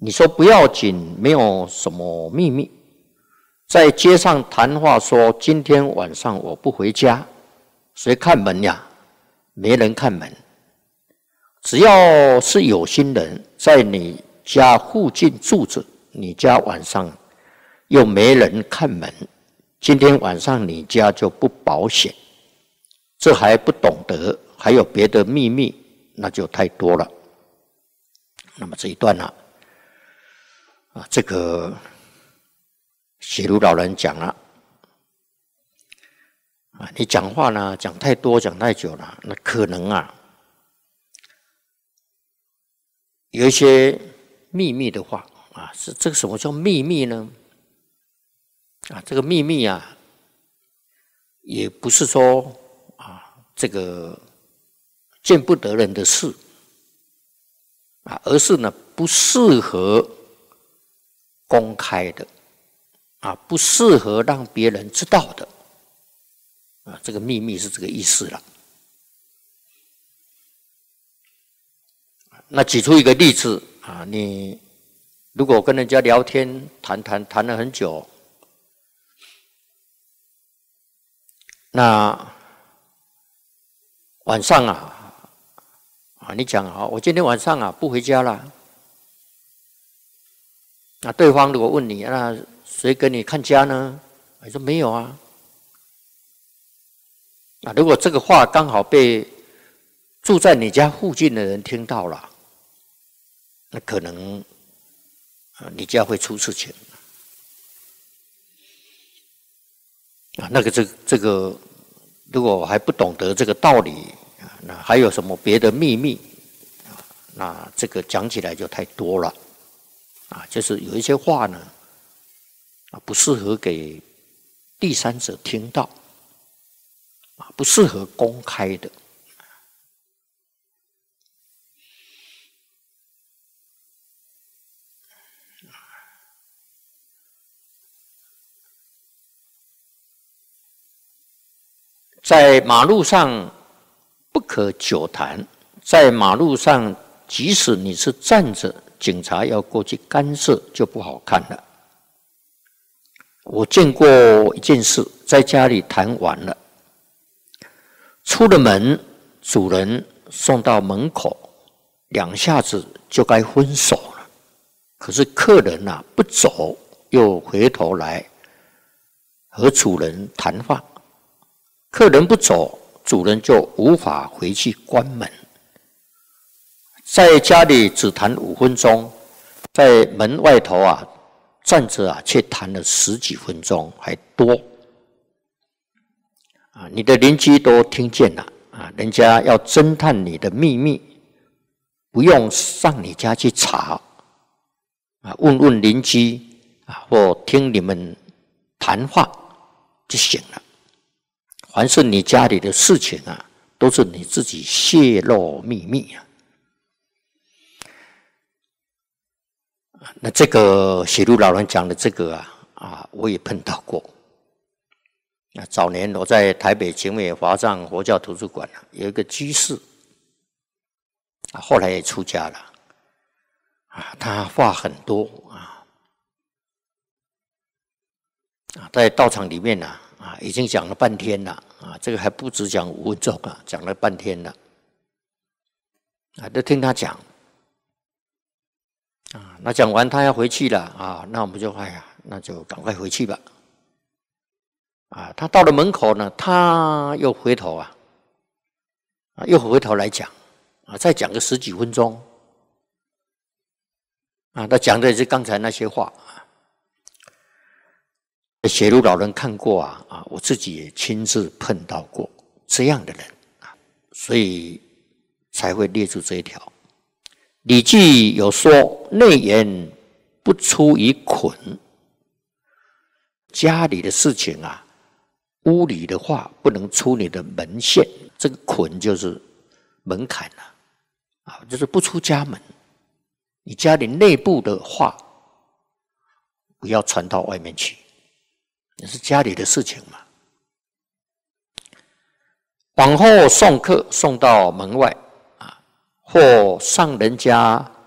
你说不要紧，没有什么秘密。在街上谈话说，今天晚上我不回家，谁看门呀？没人看门。只要是有心人在你家附近住着，你家晚上又没人看门，今天晚上你家就不保险。这还不懂得，还有别的秘密，那就太多了。那么这一段呢，这个写如老人讲了，你讲话呢讲太多讲太久了，那可能有一些秘密的话是这个什么叫秘密呢？这个秘密也不是说这个见不得人的事而是呢不适合公开的不适合让别人知道的这个秘密是这个意思了。那举出一个例子你如果跟人家聊天谈了很久，那晚上你讲我今天晚上不回家了。那对方如果问你，那谁给你看家呢？你说没有啊。如果这个话刚好被住在你家附近的人听到了，那可能你家会出事情。那个这个，如果还不懂得这个道理那还有什么别的秘密那这个讲起来就太多了就是有一些话呢不适合给第三者听到不适合公开的。在马路上不可久谈，在马路上即使你是站着，警察要过去干涉就不好看了。我见过一件事，在家里谈完了，出了门，主人送到门口，2下子就该分手了。可是客人不走，又回头来和主人谈话。客人不走，主人就无法回去关门。在家里只谈5分钟，在门外头站着却谈了10几分钟还多。你的邻居都听见了人家要侦探你的秘密，不用上你家去查问问邻居或听你们谈话就行了。凡是你家里的事情都是你自己泄露秘密那这个写如老人讲的这个我也碰到过。早年我在台北景美华藏佛教图书馆有一个居士后来也出家了他话很多在道场里面已经讲了半天了这个还不止讲5分钟讲了半天了都听他讲那讲完他要回去了那我们就那就赶快回去吧他到了门口呢，他又回头来讲再讲个10几分钟他讲的是刚才那些话写如老人看过我自己也亲自碰到过这样的人所以才会列出这一条。礼记有说，内言不出于捆。家里的事情屋里的话不能出你的门线，这个捆就是门槛就是不出家门。你家里内部的话不要传到外面去，那是家里的事情嘛。往后送客送到门外或上人家